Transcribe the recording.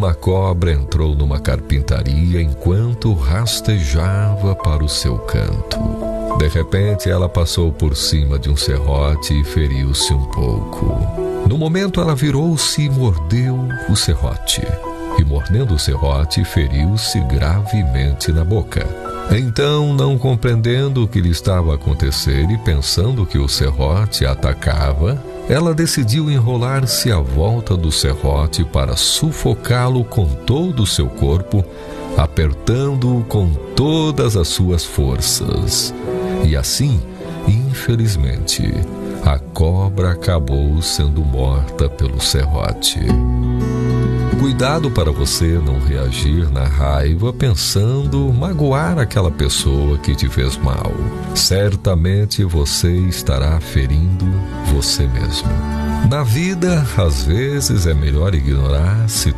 uma cobra entrou numa carpintaria enquanto rastejava para o seu canto. De repente, ela passou por cima de um serrote e feriu-se um pouco. No momento, ela virou-se e mordeu o serrote. E mordendo o serrote, feriu-se gravemente na boca. Então, não compreendendo o que lhe estava a acontecer e pensando que o serrote a atacava, ela decidiu enrolar-se à volta do serrote para sufocá-lo com todo o seu corpo, apertando-o com todas as suas forças. E assim, infelizmente, a cobra acabou sendo morta pelo serrote. Cuidado para você não reagir na raiva pensando magoar aquela pessoa que te fez mal. Certamente você estará ferindo você mesmo. Na vida, às vezes é melhor ignorar